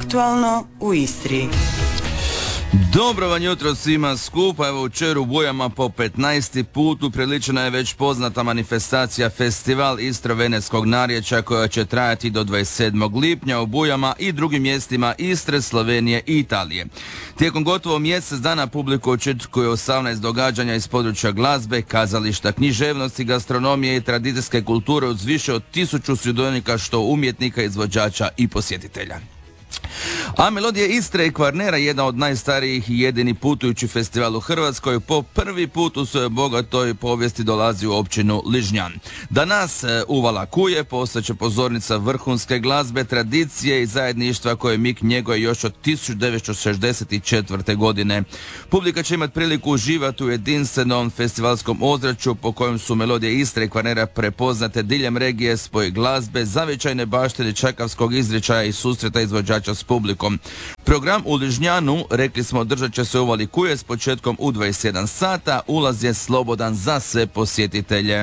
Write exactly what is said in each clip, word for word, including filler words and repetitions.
Aktualno u Istri. Dobro vam jutro svima skupa, evo jučer u Bujama po petnaesti put upriličena je već poznata manifestacija Festival Istro-Venetskog narječja koja će trajati do dvadeset sedmog lipnja u Bujama i drugim mjestima Istre, Slovenije i Italije. Tijekom gotovo mjesec dana publiku očekuje osamnaest događanja iz područja glazbe, kazališta, književnosti, gastronomije i tradicijske kulture uz više od tisuću sudionika što umjetnika, izvođača i posjetitelja. A Melodije Istre i Kvarnera, jedna od najstarijih i jedini putujući festival u Hrvatskoj, po prvi put u svojoj bogatoj povijesti dolazi u općinu Ližnjan. Danas uvala kuje postaće pozornica vrhunske glazbe, tradicije i zajedništva koje Mik njeguje još od tisuću devetsto šezdeset četvrte. godine. Publika će imati priliku uživati u jedinstvenom festivalskom ozračju po kojem su Melodije Istre i Kvarnera prepoznate diljem regije, spoj glazbe, zavičajne baštine čakavskog izričaja i susreta izvođača s publikom. Program u Ližnjanu, rekli smo, održat će se u uvali kuje s početkom u dvadeset jedan sata. Ulaz je slobodan za sve posjetitelje.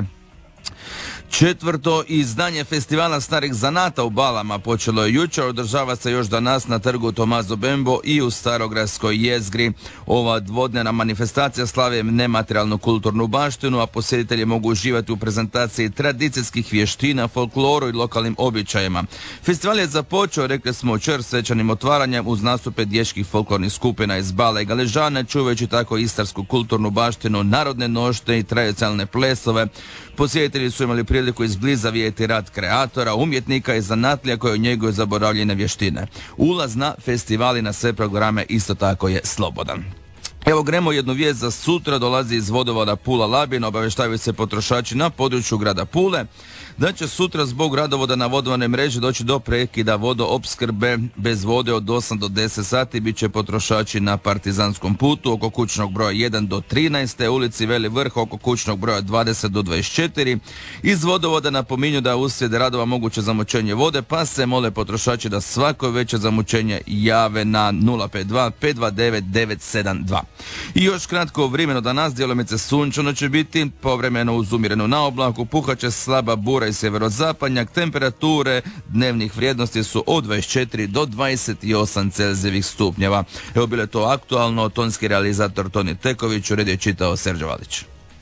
Četvrto izdanje festivala starih zanata u Balama počelo je jučer, održava se još danas na trgu Tomaso Bembo i u Starogradskoj jezgri. Ova dvodnevna manifestacija slavi nematerijalnu kulturnu baštinu, a posjetitelji mogu uživati u prezentaciji tradicijskih vještina, folkloru i lokalnim običajima. Festival je započeo, rekli smo, jučer svečanim otvaranjem uz nastupe dječjih folklornih skupina iz Bala i Galežane, čuvajući tako istarsku kulturnu baštinu, narodne nošnje i tradicionalne plesove. Posjetitelji su imali priliku izbliza vidjeti rad kreatora, umjetnika i zanatlija koji njeguju zaboravljene vještine. Ulaz na festivali na sve programe isto tako je slobodan. Evo gremo jednu vijest za sutra, dolazi iz vodovoda Pula-Labin, obavještavaju se potrošači na području grada Pule da će sutra zbog radovoda na vodovodnoj mreži doći do prekida vodoopskrbe bez vode od osam do deset sati. Bit će potrošači na Partizanskom putu oko kućnog broja jedan do trinaest, ulici Veli Vrh oko kućnog broja dvadeset do dvadeset četiri. Iz vodovoda napominju da uslijed radova moguće zamućenje vode, pa se mole potrošači da svako veće zamućenje jave na nula pet dva pet dva devet devet sedam dva. I još kratko vremeno danas, djelomice sunčano će biti, povremeno uz umjerenu naoblaku, puhaće slaba bura i sjeverozapadnjak, temperature dnevnih vrijednosti su od dvadeset četiri do dvadeset osam Celzijevih stupnjeva. Evo bilo je to aktualno, tonski realizator Toni Teković, uredio je čitao Serđo Valić.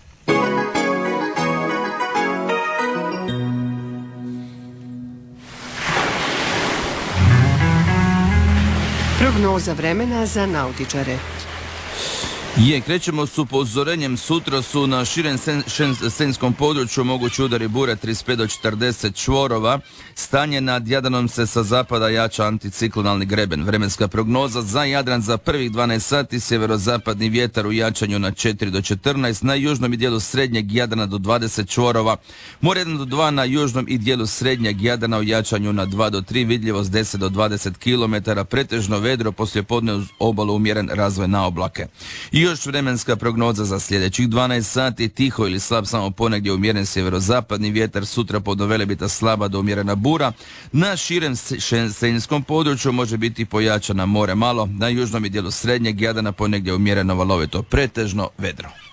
Prognoza vremena za nautičare. Je, krećemo s upozorenjem. Sutra su na širem sen, šen, senskom području mogući udari bure trideset pet do četrdeset čvorova. Stanje nad Jadranom se sa zapada jača anticiklonalni greben. Vremenska prognoza za Jadran za prvih dvanaest sati, sjeverozapadni vjetar u jačanju na četiri do četrnaest, na južnom i dijelu srednjeg Jadrana do dvadeset čvorova, more jedan do dva na južnom i dijelu srednjeg Jadrana u jačanju na dva do tri, vidljivost deset do dvadeset kilometara, pretežno vedro, poslijepodne uz obalu umjeren razvoj na oblake. I još vremenska prognoza za sljedećih dvanaest sati, tiho ili slab samo ponegdje umjeren sjeverozapadni vjetar, sutra pod Velebita slaba do umjerena bura, na širem senjskom području može biti pojačana more malo, na južnom i dijelu srednjeg Jadrana ponegdje umjereno valovito, pretežno vedro.